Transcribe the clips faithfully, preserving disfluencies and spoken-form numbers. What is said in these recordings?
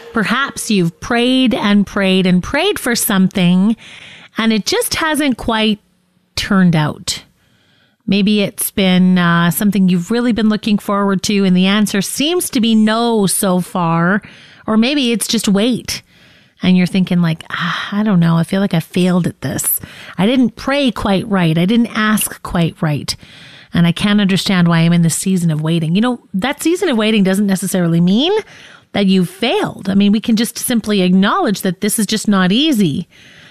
Perhaps you've prayed and prayed and prayed for something, and it just hasn't quite turned out. Maybe it's been uh, something you've really been looking forward to, and the answer seems to be no so far. Or maybe it's just wait. And you're thinking like, ah, I don't know. I feel like I failed at this. I didn't pray quite right. I didn't ask quite right. And I can't understand why I'm in this season of waiting. You know, that season of waiting doesn't necessarily mean that you've failed. I mean, we can just simply acknowledge that this is just not easy.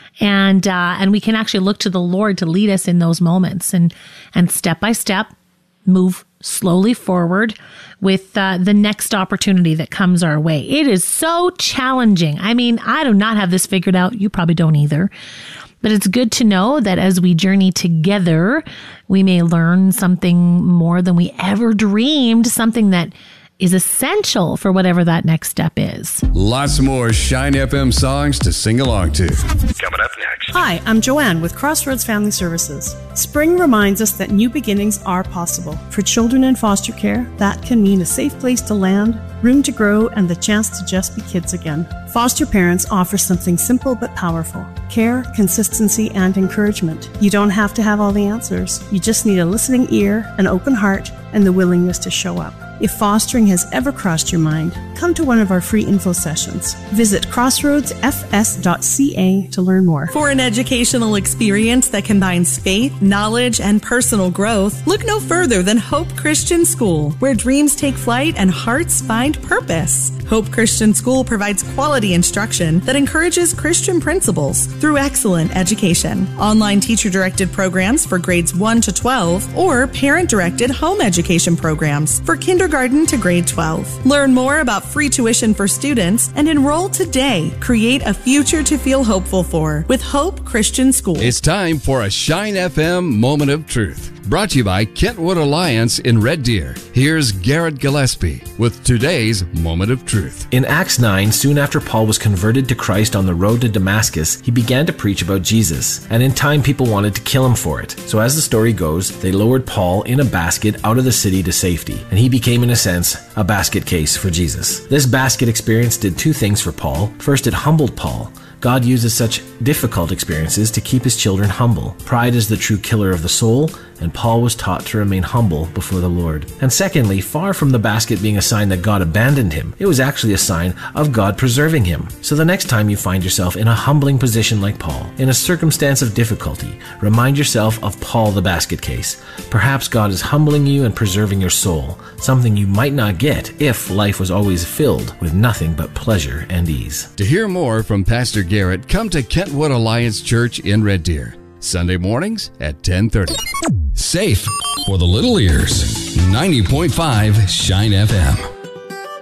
And uh, and we can actually look to the Lord to lead us in those moments and, and step by step move slowly forward with uh, the next opportunity that comes our way. It is so challenging. I mean, I do not have this figured out. You probably don't either. But it's good to know that as we journey together, we may learn something more than we ever dreamed, something that is essential for whatever that next step is. Lots more Shine F M songs to sing along to. Coming up next. Hi, I'm Joanne with Crossroads Family Services. Spring reminds us that new beginnings are possible. For children in foster care, that can mean a safe place to land, room to grow, and the chance to just be kids again. Foster parents offer something simple but powerful: care, consistency, and encouragement. You don't have to have all the answers. You just need a listening ear, an open heart, and the willingness to show up. If fostering has ever crossed your mind, come to one of our free info sessions. Visit crossroads f s dot c a to learn more. For an educational experience that combines faith, knowledge, and personal growth, look no further than Hope Christian School, where dreams take flight and hearts find purpose. Hope Christian School provides quality instruction that encourages Christian principles through excellent education. Online teacher-directed programs for grades one to twelve, or parent-directed home education programs for kindergarten to grade twelve. Learn more about free tuition for students and enroll today. Create a future to feel hopeful for with Hope Christian School. It's time for a Shine F M Moment of Truth. Brought to you by Kentwood Alliance in Red Deer. Here's Garrett Gillespie with today's Moment of Truth. In Acts nine, soon after Paul was converted to Christ on the road to Damascus, he began to preach about Jesus. And in time, people wanted to kill him for it. So as the story goes, they lowered Paul in a basket out of the city to safety. And he became, in a sense, a basket case for Jesus. This basket experience did two things for Paul. First, it humbled Paul. God uses such difficult experiences to keep his children humble. Pride is the true killer of the soul, and Paul was taught to remain humble before the Lord. And secondly, far from the basket being a sign that God abandoned him, it was actually a sign of God preserving him. So the next time you find yourself in a humbling position like Paul, in a circumstance of difficulty, remind yourself of Paul the basket case. Perhaps God is humbling you and preserving your soul, something you might not get if life was always filled with nothing but pleasure and ease. To hear more from Pastor Garrett, come to Kentwood Alliance Church in Red Deer, Sunday mornings at ten thirty. Safe for the little ears. ninety point five Shine F M.